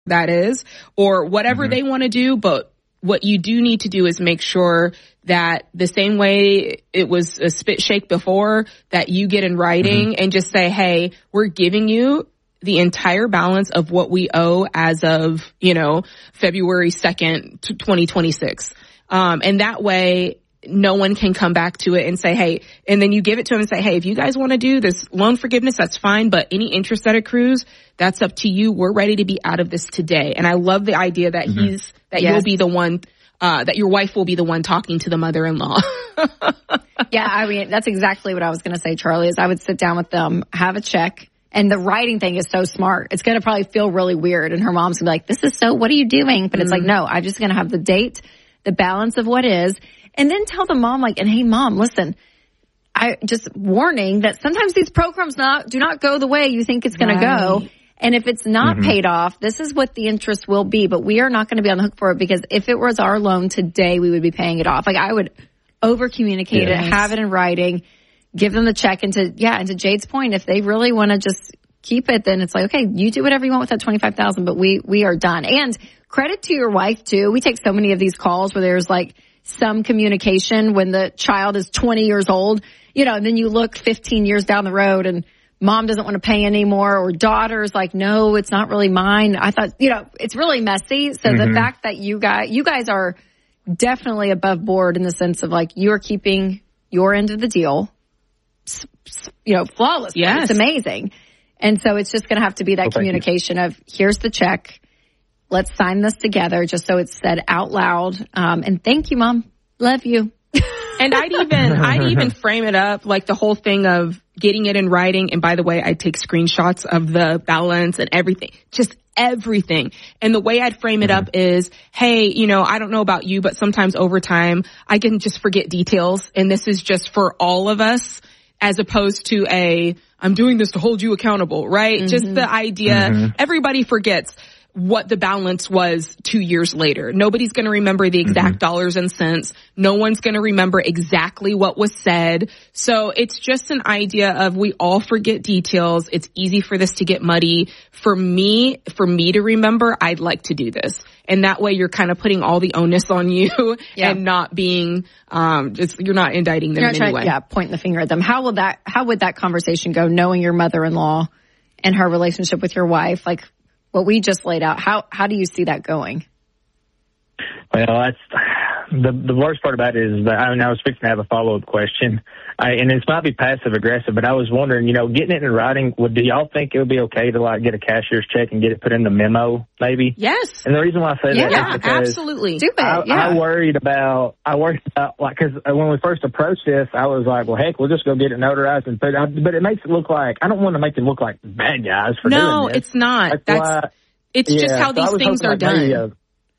that is, or whatever they want to do. But what you do need to do is make sure that the same way it was a spit shake before, that you get in writing and just say, hey, we're giving you the entire balance of what we owe as of, February 2nd, 2026. And that way, no one can come back to it and say, hey, and then you give it to them and say, hey, if you guys want to do this loan forgiveness, that's fine. But any interest that accrues, that's up to you. We're ready to be out of this today. And I love the idea that you'll be the one, that your wife will be the one talking to the mother-in-law. Yeah, I mean, that's exactly what I was going to say, Charlie, is I would sit down with them, have a check. And the writing thing is so smart. It's going to probably feel really weird. And her mom's going to be like, what are you doing? But it's like, no, I'm just going to have the date, the balance of what is. And then tell the mom, and hey, mom, listen, I just warning that sometimes these programs do not go the way you think it's going to go. And if it's not paid off, this is what the interest will be. But we are not going to be on the hook for it, because if it was our loan today, we would be paying it off. I would over communicate it, have it in writing, give them the check. And to Jade's point, if they really want to just keep it, then it's like, okay, you do whatever you want with that $25,000, but we are done. And credit to your wife too. We take so many of these calls where there's some communication when the child is 20 years old, and then you look 15 years down the road and mom doesn't want to pay anymore, or daughter's like, no, it's not really mine. I thought, it's really messy. So the fact that you guys are definitely above board in the sense of you're keeping your end of the deal, flawless. Yes. It's amazing. And so it's just going to have to be that communication of, here's the check. Let's sign this together, just so it's said out loud. And thank you, Mom. Love you. And I'd even frame it up the whole thing of getting it in writing. And by the way, I'd take screenshots of the balance and everything, just everything. And the way I'd frame it up is, hey, I don't know about you, but sometimes over time I can just forget details. And this is just for all of us, as opposed to I'm doing this to hold you accountable, right? Just the idea, everybody forgets what the balance was 2 years later. Nobody's going to remember the exact dollars and cents. No one's going to remember exactly what was said. So it's just an idea of, we all forget details. It's easy for this to get muddy. For me to remember, I'd like to do this. And that way you're kind of putting all the onus on you and not being, you're not indicting them in any way. Yeah, pointing the finger at them. How would that conversation go, knowing your mother-in-law and her relationship with your wife? What we just laid out, how do you see that going? Well, that's the worst part about it is that I was fixing to have a follow-up question. And this might be passive aggressive, but I was wondering, getting it in writing, do y'all think it would be okay to get a cashier's check and get it put in the memo, maybe? Yes. And the reason why I say that is because absolutely. Do it. I worried about because when we first approached this, I was like, well, heck, we'll just go get it notarized and put it. But it makes it look like, I don't want to make them look like bad guys for doing this. No, it's not. It's just how these things are done.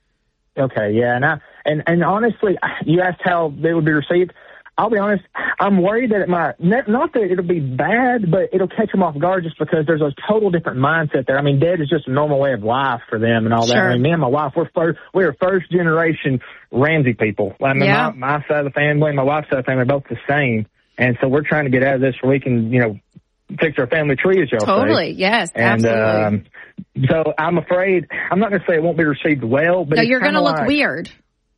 Okay, yeah, and honestly, you asked how they would be received. I'll be honest, I'm worried that it might, not that it'll be bad, but it'll catch them off guard just because there's a total different mindset there. I mean, debt is just a normal way of life for them and all that. I mean, me and my wife, we're first generation Ramsey people. I mean, my side of the family and my wife's side of the family are both the same. And so we're trying to get out of this where we can, fix our family tree, as y'all say. Totally, yes, and, absolutely. So I'm afraid, I'm not going to say it won't be received well, but you're going to look weird.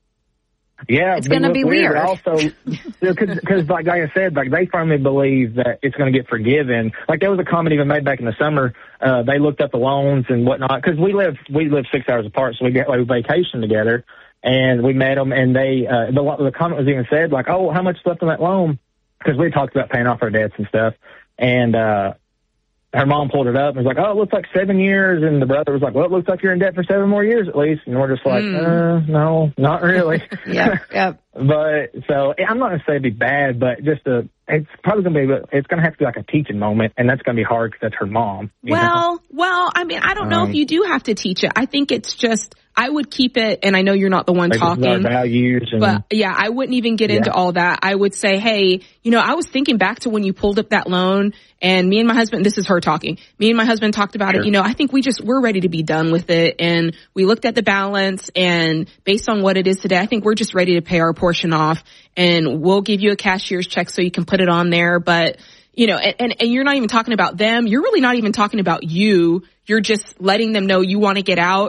Yeah, it's going to be weird. Also, because like I said, they firmly believe that it's going to get forgiven. There was a comment even made back in the summer. They looked up the loans and whatnot because we live 6 hours apart, so we vacation together, and we met them. And the comment was even said oh, how much left on that loan? Because we talked about paying off our debts and stuff, and her mom pulled it up and was like, oh, it looks like 7 years. And the brother was like, well, it looks like you're in debt for 7 more years at least. And we're just like, no, not really. Yeah. But so I'm not going to say it'd be bad, but it's probably going to be, it's going to have to be a teaching moment. And that's going to be hard because that's her mom. Well, I mean, I don't know if you do have to teach it. I think it's just, I would keep it, and I know you're not the one talking, our values but I wouldn't even get into all that. I would say, hey, I was thinking back to when you pulled up that loan, and me and my husband, this is her talking, me and my husband talked about it. I think we're ready to be done with it. And we looked at the balance, and based on what it is today, I think we're just ready to pay our portion off, and we'll give you a cashier's check so you can put it on there. But, and you're not even talking about them. You're really not even talking about you. You're just letting them know you want to get out.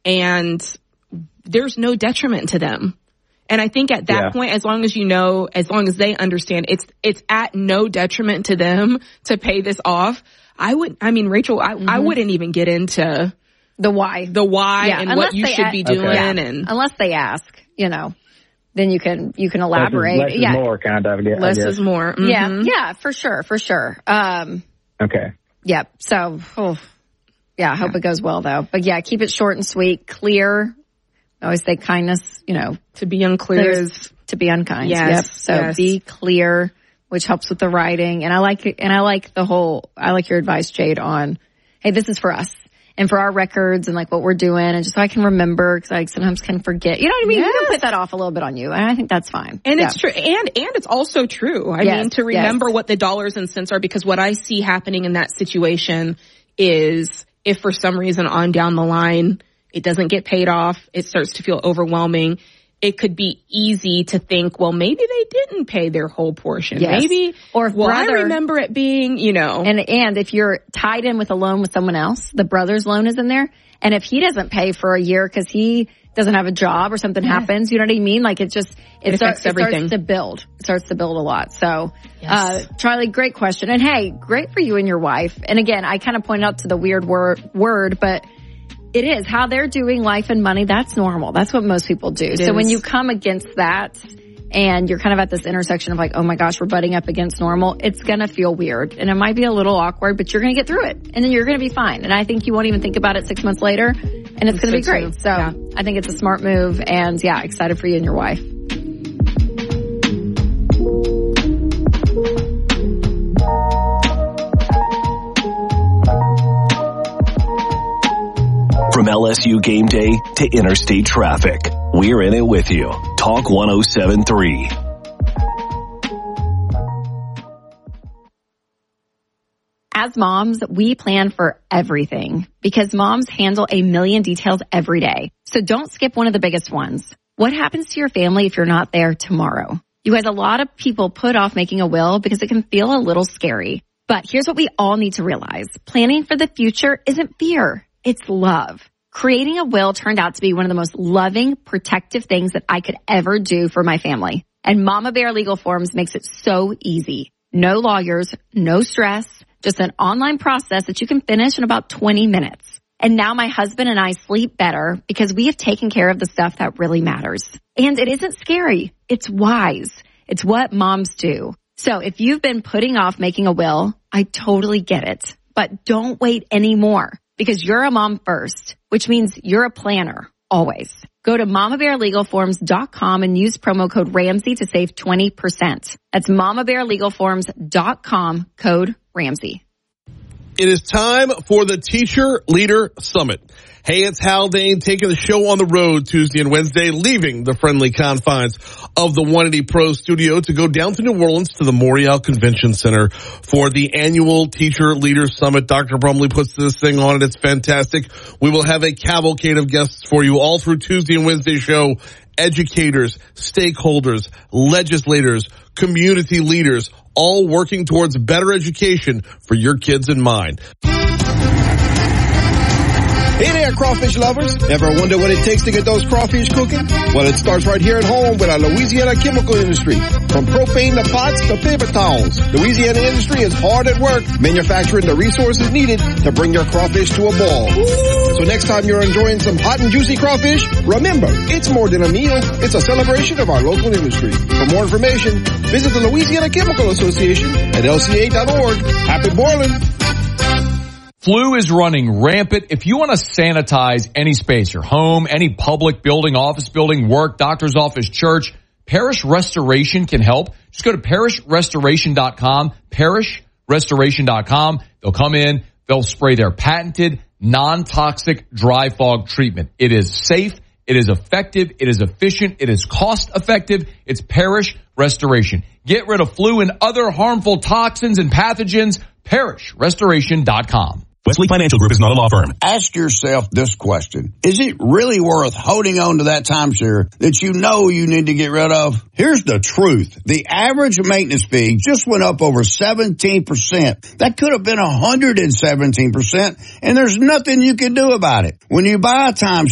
and there's no detriment to them. And I think at that point, as long as they understand it's at no detriment to them to pay this off, Rachel, I wouldn't even get into the why and what you should be doing. And unless they ask, then you can elaborate. Less is more, kind of. Less is more. Mm-hmm. Yeah, for sure. Okay. Yep. So, I hope it goes well though. But yeah, keep it short and sweet, clear. I always say kindness, to be unclear is to be unkind. Yes. Yep. So be clear, which helps with the writing. And I like your advice, Jade, on, hey, this is for us and for our records and like what we're doing, and just so I can remember, because I sometimes can forget. You know what I mean? Yes. You can put that off a little bit on you, and I think that's fine. And it's true, and it's also true. I mean, to remember what the dollars and cents are, because what I see happening in that situation is, if for some reason on down the line it doesn't get paid off, it starts to feel overwhelming. It could be easy to think, well, maybe they didn't pay their whole portion. Yes. Maybe, or if I remember it being, And if you're tied in with a loan with someone else, the brother's loan is in there. And if he doesn't pay for a year because he doesn't have a job or something happens, you know what I mean? Like it starts to build. It starts to build a lot. So, Charlie, great question. And hey, great for you and your wife. And again, I kind of pointed out to the weird word, but it is how they're doing life and money. That's normal. That's what most people do. So when you come against that and you're kind of at this intersection of like, oh my gosh, we're butting up against normal, it's going to feel weird and it might be a little awkward, but you're going to get through it and then you're going to be fine. And I think you won't even think about it 6 months later and it's going to be great. So I think it's a smart move, and excited for you and your wife. From LSU game day to interstate traffic, we're in it with you. Talk 107.3. As moms, we plan for everything because moms handle a million details every day. So don't skip one of the biggest ones. What happens to your family if you're not there tomorrow? You guys, a lot of people put off making a will because it can feel a little scary. But here's what we all need to realize. Planning for the future isn't fear. It's love. Creating a will turned out to be one of the most loving, protective things that I could ever do for my family. And Mama Bear Legal Forms makes it so easy. No lawyers, no stress, just an online process that you can finish in about 20 minutes. And now my husband and I sleep better because we have taken care of the stuff that really matters. And it isn't scary. It's wise. It's what moms do. So if you've been putting off making a will, I totally get it. But don't wait anymore. Because you're a mom first, which means you're a planner, always. Go to mamabearlegalforms.com and use promo code Ramsey to save 20%. That's mamabearlegalforms.com, code Ramsey. It is time for the Teacher Leader Summit. Hey, it's Haldane taking the show on the road Tuesday and Wednesday, leaving the friendly confines of the 180 Pro studio to go down to New Orleans to the Morial Convention Center for the annual Teacher Leader Summit. Dr. Brumley puts this thing on and it's fantastic. We will have a cavalcade of guests for you all through Tuesday and Wednesday show. Educators, stakeholders, legislators, community leaders, all working towards better education for your kids in mind. Hey there, crawfish lovers. Ever wonder what it takes to get those crawfish cooking? Well, it starts right here at home with our Louisiana chemical industry. From propane to pots to paper towels, Louisiana industry is hard at work manufacturing the resources needed to bring your crawfish to a ball. So next time you're enjoying some hot and juicy crawfish, remember, it's more than a meal. It's a celebration of our local industry. For more information, visit the Louisiana Chemical Association at lca.org. Happy boiling. Flu is running rampant. If you want to sanitize any space, your home, any public building, office building, work, doctor's office, church, Parish Restoration can help. Just go to parishrestoration.com, parishrestoration.com. They'll come in, they'll spray their patented non-toxic dry fog treatment. It is safe, it is effective, it is efficient, it is cost effective. It's Parish Restoration. Get rid of flu and other harmful toxins and pathogens. parishrestoration.com. Wesley Financial Group is not a law firm. Ask yourself this question. Is it really worth holding on to that timeshare that you know you need to get rid of? Here's the truth. The average maintenance fee just went up over 17%. That could have been 117%, and there's nothing you can do about it. When you buy a timeshare,